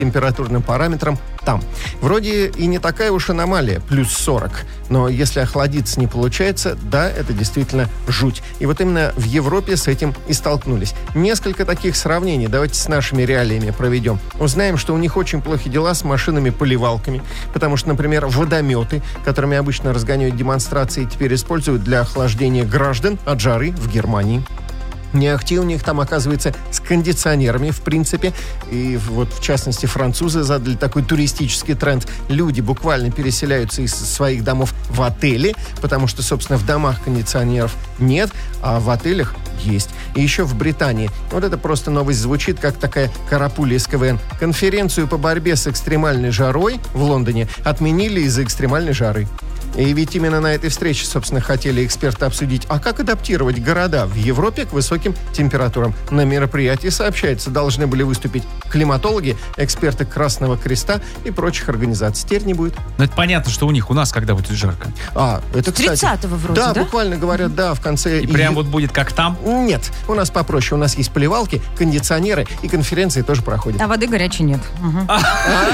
температурным параметрам там. Вроде и не такая уж аномалия, плюс 40. Но если охладиться не получается, да, это действительно жуть. И вот именно в Европе с этим и столкнулись. Несколько таких сравнений давайте с нашими реалиями проведем. Узнаем, что у них очень плохи дела с машинами-поливалками, потому что, например, водометы, которыми обычно разгоняют демонстрации, теперь используют для охлаждения граждан от жары в Германии. Не ахти у них там, оказывается, с кондиционерами, в принципе. И вот, в частности, французы задали такой туристический тренд. Люди буквально переселяются из своих домов в отели, потому что, собственно, в домах кондиционеров нет, а в отелях есть. И еще в Британии. Вот это просто новость звучит, как такая карапуля из КВН. Конференцию по борьбе с экстремальной жарой в Лондоне отменили из-за экстремальной жары. И ведь именно на этой встрече, собственно, хотели эксперты обсудить, а как адаптировать города в Европе к высоким температурам. На мероприятии, сообщается, должны были выступить климатологи, эксперты Красного Креста и прочих организаций. Теперь не будет. Но это понятно, что у них, у нас когда будет жарко. Это, кстати... 30-го вроде, да? Да, буквально говорят, да, в конце... И прям вот будет как там? Нет, у нас попроще. У нас есть поливалки, кондиционеры, и конференции тоже проходят. А воды горячей нет.